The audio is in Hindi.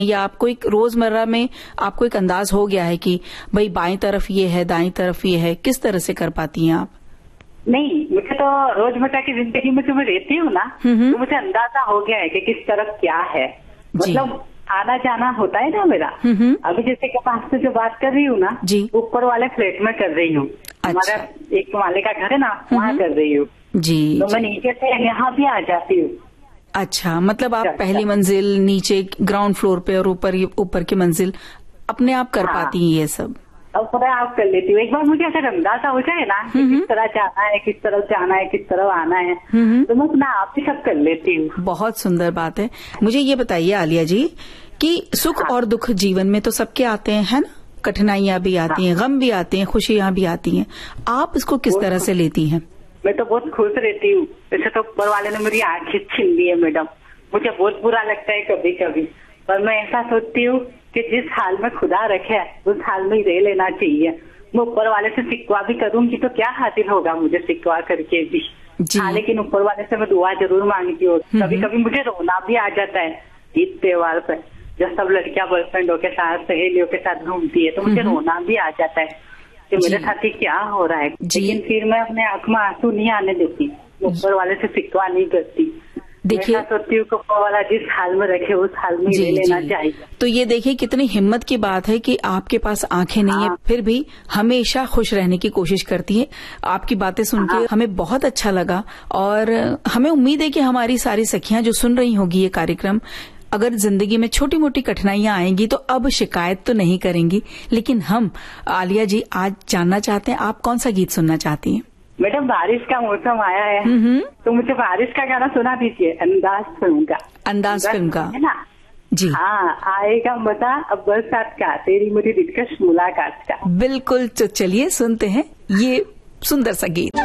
या आपको एक रोजमर्रा में आपको एक अंदाज हो गया है कि भाई बाईं तरफ ये है, दाईं तरफ ये है, किस तरह से कर पाती हैं आप? नहीं, मुझे तो रोजमर्रा की जिंदगी में जो मैं रहती हूँ ना, तो मुझे अंदाजा हो गया है कि किस तरफ क्या है। मतलब आना जाना होता है ना मेरा। अभी जैसे कि मैं आपसे जो बात कर रही हूँ ना, ऊपर वाले फ्लैट में कर रही हूँ। हमारा एक माले का घर है ना, वहाँ कर रही हूँ जी। तो मैं नीचे से यहाँ भी आ जाती हूँ। अच्छा, मतलब आप पहली मंजिल, नीचे ग्राउंड फ्लोर पे और ऊपर की मंजिल अपने आप कर पाती हैं ये सब? अपने आप कर लेती हूँ। एक बार मुझे अगर अंदाजा हो जाए ना कि किस तरह जाना है, किस तरफ जाना है, किस तरफ आना है, तो मैं अपना आप ही सब कर लेती हूँ। बहुत सुंदर बात है। मुझे ये बताइए आलिया जी कि सुख और दुख जीवन में तो सबके आते हैं, है ना? कठिनाइयां भी आती हैं, गम भी आते हैं, खुशियां भी आती हैं। आप इसको किस तरह से लेती हैं? मैं तो बहुत खुश रहती हूँ। वैसे तो ऊपर वाले ने मेरी आंखें छीन ली है मैडम। मुझे बहुत बुरा लगता है कभी कभी, पर मैं ऐसा सोचती हूँ कि जिस हाल में खुदा रखे उस हाल में ही रह लेना चाहिए। मैं ऊपर वाले से सिकवा भी करूंगी तो क्या हासिल होगा मुझे सिकवा करके भी। हाँ, लेकिन ऊपर वाले से मैं दुआ जरूर मांगती हूँ। कभी कभी मुझे रोना भी आ जाता है ईद त्योहार पर, जब सब लड़कियां बॉयफ्रेंडों के साथ, सहेलियों के साथ घूमती है, तो मुझे रोना भी आ जाता है कि मेरे साथ क्या हो रहा है। लेकिन फिर मैं अपने आंख में आंसू नहीं आने देती, ऊपर वाले से सिकवा नहीं करती। देखिए, सोचती हूँ ऊपर वाला जिस हाल में रखे उस हाल में ले लेना चाहिए। तो ये देखिए कितनी हिम्मत की बात है कि आपके पास आंखें नहीं है, फिर भी हमेशा खुश रहने की कोशिश करती है। आपकी बातें सुन के हमें बहुत अच्छा लगा और हमें उम्मीद है कि हमारी सारी सखियां जो सुन रही होगी ये कार्यक्रम, अगर जिंदगी में छोटी मोटी कठिनाइयां आएंगी तो अब शिकायत तो नहीं करेंगी। लेकिन हम आलिया जी आज जानना चाहते हैं आप कौन सा गीत सुनना चाहती हैं? मैडम, बारिश का मौसम आया है तो मुझे बारिश का गाना सुना दीजिए, अंदाज फिल्म का। अंदाज फिल्म का है ना जी? हाँ, आएगा मजा अब बरसात का, तेरी मेरी दिलकश मुलाकात का। बिल्कुल, तो चलिए सुनते हैं ये सुंदर सा गीत।